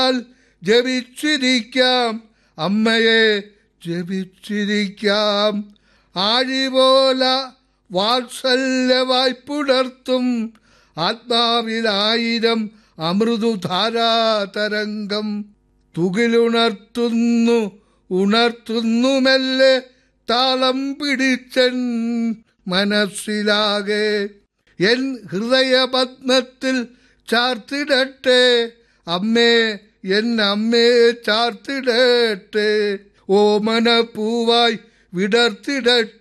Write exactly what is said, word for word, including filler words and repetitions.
ജപിച്ചിരിക്കാം, അമ്മയെ ജപിച്ചിരിക്കാം. ആഴിപോല വാത്സല്യവായി പുലർത്തും ആത്മാവിലായിരം അമൃതുധാരാതരംഗം. തുകിലുണർത്തുന്നു ഉണർത്തുന്നു മെല്ലെ താളം പിടിച്ചൻ മനസ്സിലാകെ. എൻ ഹൃദയപത്മത്തിൽ ചാർത്തിടട്ടെ അമ്മേ, എൻ അമ്മേ ചാർത്തിടട്ടെ. ഓമന പൂവായി വിടർത്തിടട്ടെ